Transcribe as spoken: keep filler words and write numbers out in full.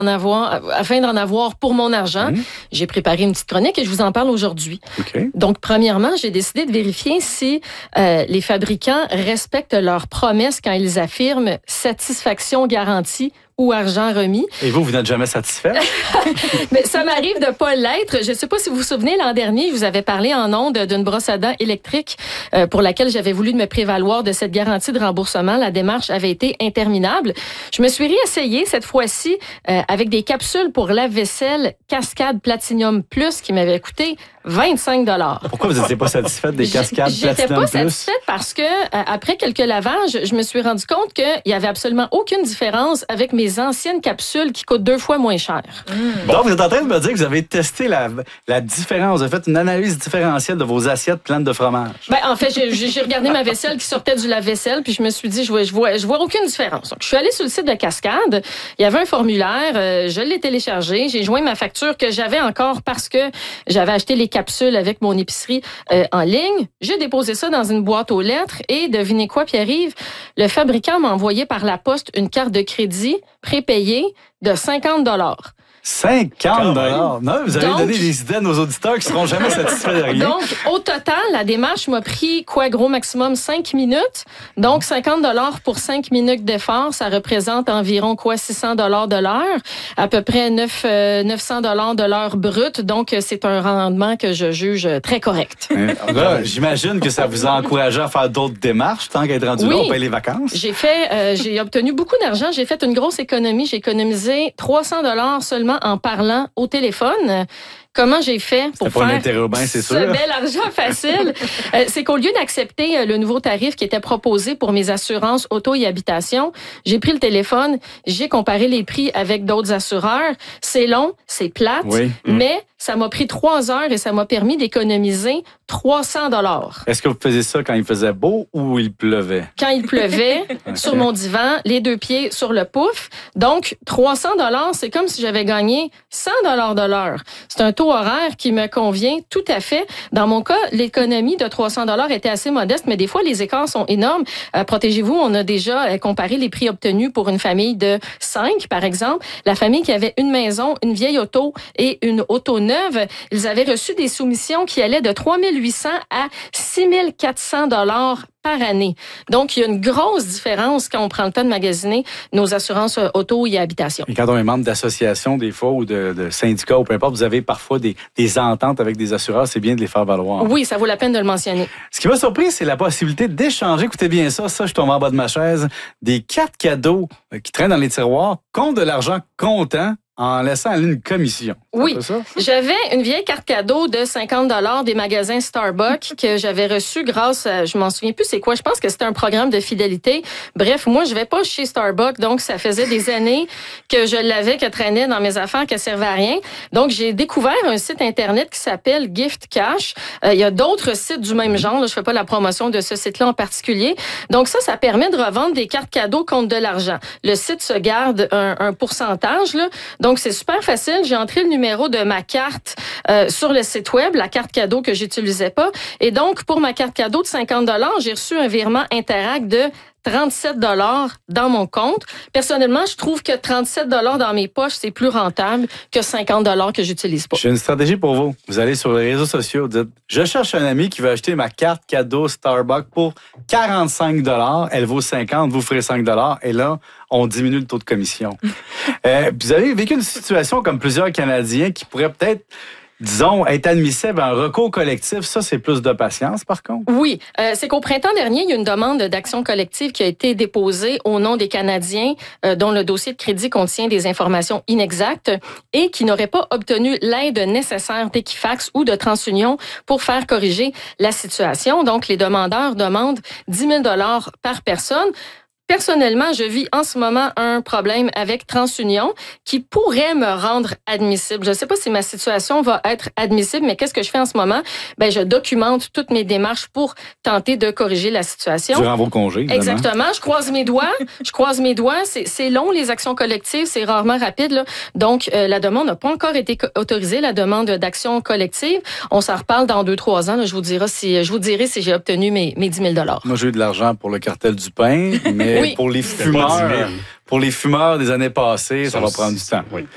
en avoir, afin d'en avoir pour mon argent, mmh. j'ai préparé une petite chronique et je vous en parle aujourd'hui. Okay. Donc, premièrement, j'ai décidé de vérifier si euh, les fabricants respectent leurs promesses quand ils affirment satisfaction garantie ou argent remis. Et vous, vous n'êtes jamais satisfait? Mais ça m'arrive de pas l'être. Je ne sais pas si vous vous souvenez, l'an dernier, je vous avais parlé en ondes d'une brosse à dents électrique euh, pour laquelle j'avais voulu me prévaloir de cette garantie de remboursement. La démarche avait été interminable. Je me suis réessayée cette fois-ci euh, avec des capsules pour lave-vaisselle Cascade Platinum Plus qui m'avaient coûté vingt-cinq dollars. Pourquoi vous n'étiez pas satisfaite des Cascades Platinum Plus? J'étais pas satisfaite parce que, euh, après quelques lavages, je me suis rendu compte qu'il y avait absolument aucune différence avec mes anciennes capsules qui coûtent deux fois moins cher. Mmh. Donc, vous êtes en train de me dire que vous avez testé la, la différence. Vous avez fait une analyse différentielle de vos assiettes pleines de fromage. Ben, en fait, j'ai, j'ai regardé ma vaisselle qui sortait du lave-vaisselle, puis je me suis dit, je vois, je vois, je vois aucune différence. Donc, je suis allée sur le site de Cascade. Il y avait un formulaire. Euh, je l'ai téléchargé. J'ai joint ma facture que j'avais encore parce que j'avais acheté les capsules avec mon épicerie euh, en ligne. J'ai déposé ça dans une boîte aux lettres et devinez quoi, Pierre-Yves? Le fabricant m'a envoyé par la poste une carte de crédit prépayée de cinquante dollars. cinquante dollars. Non, vous allez donc, donner des idées à nos auditeurs qui ne seront jamais satisfaits de rien. Donc, au total, la démarche m'a pris, quoi, gros maximum, cinq minutes. Donc, cinquante dollars pour cinq minutes d'effort, ça représente environ, quoi, six cents dollars de l'heure, à peu près neuf cents dollars de l'heure brute. Donc, c'est un rendement que je juge très correct. Là, j'imagine que ça vous a encouragé à faire d'autres démarches, tant qu'à être rendu oui, là, on paye les vacances. J'ai fait, euh, j'ai obtenu beaucoup d'argent. J'ai fait une grosse économie. J'ai économisé trois cents dollars seulement en parlant au téléphone. Comment j'ai fait pour C'était pas faire un interurbain, c'est sûr. ce bel argent facile? euh, c'est qu'au lieu d'accepter euh, le nouveau tarif qui était proposé pour mes assurances auto et habitation, j'ai pris le téléphone, j'ai comparé les prix avec d'autres assureurs. C'est long, c'est plate, oui. mais ça m'a pris trois heures et ça m'a permis d'économiser trois cents dollars. Est-ce que vous faisiez ça quand il faisait beau ou il pleuvait? Quand il pleuvait, okay. Sur mon divan, les deux pieds sur le pouf. Donc, trois cents dollars, c'est comme si j'avais gagné cent dollars de l'heure. C'est un taux horaire qui me convient tout à fait. Dans mon cas, l'économie de trois cents dollars était assez modeste, mais des fois, les écarts sont énormes. Euh, protégez-vous, on a déjà euh, comparé les prix obtenus pour une famille de cinq, par exemple. La famille qui avait une maison, une vieille auto et une auto neuve, ils avaient reçu des soumissions qui allaient de trois mille huit cents à six mille quatre cents dollars par année. Donc, il y a une grosse différence quand on prend le temps de magasiner nos assurances auto et habitation. Et quand on est membre d'associations, des fois, ou de, de syndicats, ou peu importe, vous avez parfois des, des ententes avec des assureurs, c'est bien de les faire valoir. Oui, ça vaut la peine de le mentionner. Ce qui m'a surpris, c'est la possibilité d'échanger, écoutez bien ça, ça, je tombe en bas de ma chaise, des cartes cadeaux qui traînent dans les tiroirs contre de l'argent comptant, en laissant aller une commission. Oui. J'avais une vieille carte cadeau de cinquante dollars des magasins Starbucks que j'avais reçue grâce à, je m'en souviens plus c'est quoi, je pense que c'était un programme de fidélité. Bref, moi, je vais pas chez Starbucks, donc ça faisait des années que je l'avais, que traînait dans mes affaires, que servait à rien. Donc, j'ai découvert un site Internet qui s'appelle Gift Cash. Euh, il y a d'autres sites du même genre, là, je fais pas la promotion de ce site-là en particulier. Donc, ça, ça permet de revendre des cartes cadeaux contre de l'argent. Le site se garde un, un pourcentage, là. Donc, c'est super facile. J'ai entré le numéro de ma carte euh, sur le site web, la carte cadeau que j'utilisais pas. Et donc, pour ma carte cadeau de cinquante dollars, j'ai reçu un virement Interac de trente-sept dollars dans mon compte. Personnellement, je trouve que trente-sept dollars dans mes poches, c'est plus rentable que cinquante dollars que j'utilise pas. J'ai une stratégie pour vous. Vous allez sur les réseaux sociaux, vous dites « Je cherche un ami qui veut acheter ma carte cadeau Starbucks pour quarante-cinq dollars. Elle vaut cinquante, vous ferez cinq dollars. » Et là, on diminue le taux de commission. euh, vous avez vécu une situation comme plusieurs Canadiens qui pourraient peut-être, disons, être admissible à un recours collectif. Ça, c'est plus de patience, par contre? Oui. Euh, c'est qu'au printemps dernier, il y a une demande d'action collective qui a été déposée au nom des Canadiens euh, dont le dossier de crédit contient des informations inexactes et qui n'auraient pas obtenu l'aide nécessaire d'Equifax ou de TransUnion pour faire corriger la situation. Donc, les demandeurs demandent dix mille dollars par personne. Personnellement, je vis en ce moment un problème avec TransUnion qui pourrait me rendre admissible. Je ne sais pas si ma situation va être admissible, mais qu'est-ce que je fais en ce moment? Ben, je documente toutes mes démarches pour tenter de corriger la situation. Durant vos congés, évidemment. Exactement. Je croise mes doigts. Je croise mes doigts. C'est, c'est long, les actions collectives. C'est rarement rapide, là. Donc, euh, la demande n'a pas encore été autorisée, la demande d'action collective. On s'en reparle dans deux, trois ans. Là. Je vous dirai si, je vous dirai si j'ai obtenu mes, mes dix mille dollars. Moi, j'ai eu de l'argent pour le cartel du pain, mais oui. pour les fumeurs, pour les fumeurs des années passées, ça, ça va prendre du temps. Oui.